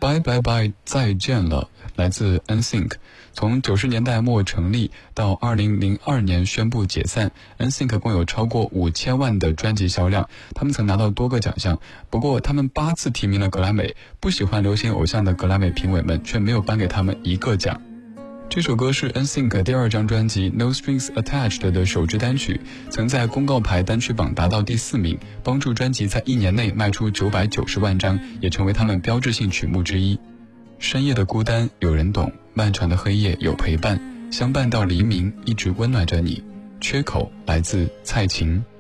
Bye Bye Bye 再见了，来自 NSYNC。从90年代末成立到2002年宣布解散， NSYNC 共有超过5000万的专辑销量，他们曾拿到多个奖项。不过他们8次提名了格莱美，不喜欢流行偶像的格莱美评委们却没有颁给他们一个奖。这首歌是 NSYNC 第2张专辑 No Strings Attached 的首支单曲，曾在公告牌单曲榜达到第4名，帮助专辑在1年内卖出990万张，也成为他们标志性曲目之一。深夜的孤单有人懂，漫长的黑夜有陪伴，相伴到黎明，一直温暖着你。缺口来自蔡琴。